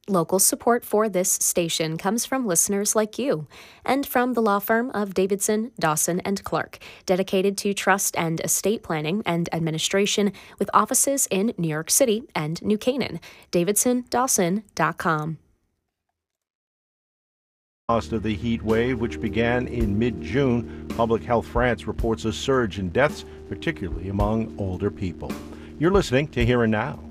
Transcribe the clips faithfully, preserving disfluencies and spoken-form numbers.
Local support for this station comes from listeners like you and from the law firm of Davidson, Dawson and Clark, dedicated to trust and estate planning and administration with offices in New York City and New Canaan. davidson dawson dot com. Of the heat wave, which began in mid-June, Public Health France reports a surge in deaths, particularly among older people. You're listening to Here and Now.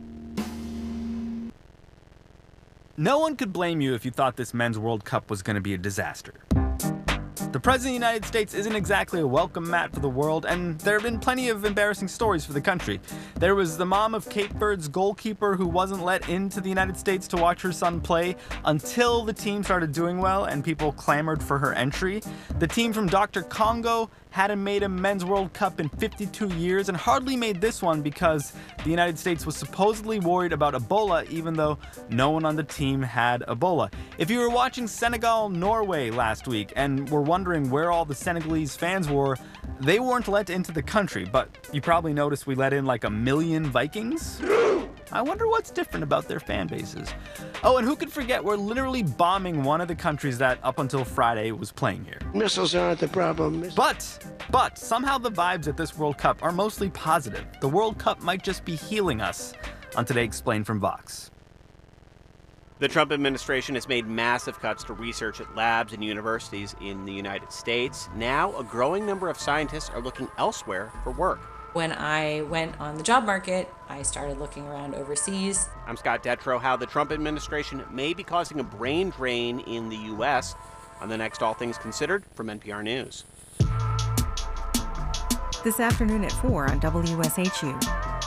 No one could blame you if you thought this Men's World Cup was going to be a disaster. The President of the United States isn't exactly a welcome mat for the world, and there have been plenty of embarrassing stories for the country. There was the mom of Cape Verde's goalkeeper who wasn't let into the United States to watch her son play until the team started doing well and people clamored for her entry. The team from Doctor Congo hadn't made a Men's World Cup in fifty-two years and hardly made this one because the United States was supposedly worried about Ebola, even though no one on the team had Ebola. If you were watching Senegal-Norway last week and were wondering where all the Senegalese fans were, they weren't let into the country, but you probably noticed we let in like a million Vikings? I wonder what's different about their fan bases. Oh, and who could forget we're literally bombing one of the countries that up until Friday was playing here. Missiles aren't the problem. But, but, somehow the vibes at this World Cup are mostly positive. The World Cup might just be healing us. On Today Explained from Vox. The Trump administration has made massive cuts to research at labs and universities in the United States. Now, a growing number of scientists are looking elsewhere for work. When I went on the job market, I started looking around overseas. I'm Scott Detrow. How the Trump administration may be causing a brain drain in the U S on the next All Things Considered from N P R News. This afternoon at four on W S H U.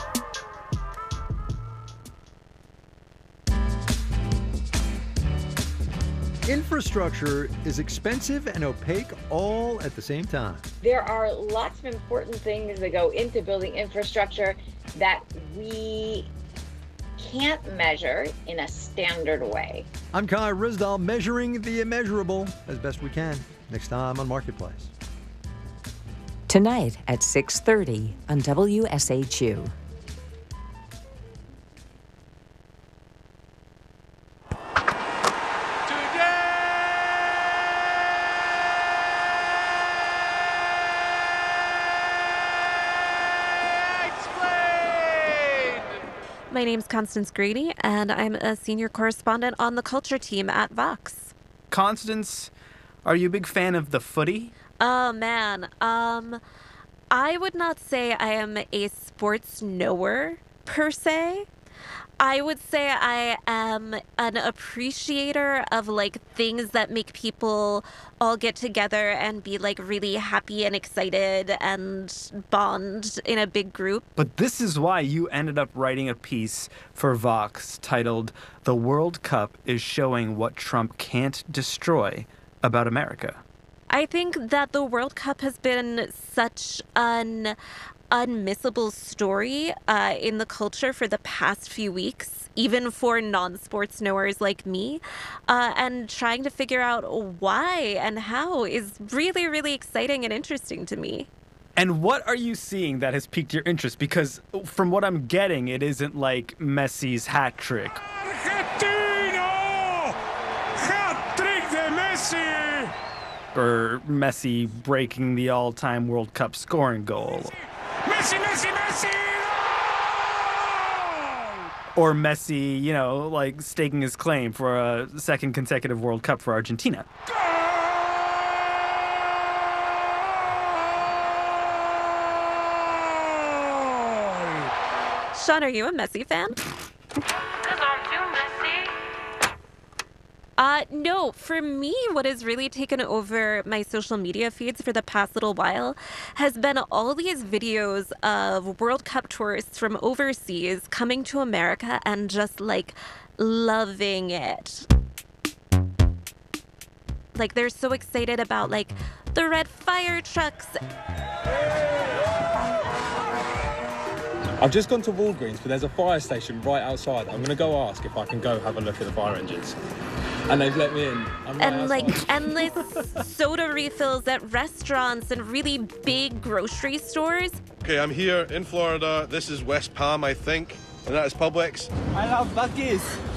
Infrastructure is expensive and opaque all at the same time. There are lots of important things that go into building infrastructure that we can't measure in a standard way. I'm Kai Rizdal, measuring the immeasurable as best we can. Next time on Marketplace. Tonight at six thirty on W S H U. My name's Constance Grady, and I'm a senior correspondent on the culture team at Vox. Constance, are you a big fan of the footy? Oh, man. Um, I would not say I am a sports knower, per se. I would say I am an appreciator of, like, things that make people all get together and be, like, really happy and excited and bond in a big group. But this is why you ended up writing a piece for Vox titled, "The World Cup is Showing What Trump Can't Destroy About America." I think that the World Cup has been such an unmissable story uh, in the culture for the past few weeks, even for non-sports knowers like me. Uh, and trying to figure out why and how is really, really exciting and interesting to me. And what are you seeing that has piqued your interest? Because from what I'm getting, it isn't like Messi's hat trick. Argentino! Hat trick de Messi! Or Messi breaking the all-time World Cup scoring goal. Messi, Messi, Messi! Or Messi, you know, like staking his claim for a second consecutive World Cup for Argentina. Sean, are you a Messi fan? Uh, no, for me, what has really taken over my social media feeds for the past little while has been all these videos of World Cup tourists from overseas coming to America and just, like, loving it. Like, they're so excited about, like, the red fire trucks. I've just gone to Walgreens, but there's a fire station right outside. I'm going to go ask if I can go have a look at the fire engines. And they've let me in. I'm right and outside. like endless soda refills at restaurants and really big grocery stores. Okay, I'm here in Florida. This is West Palm, I think, and that is Publix. I love Buc-ee's.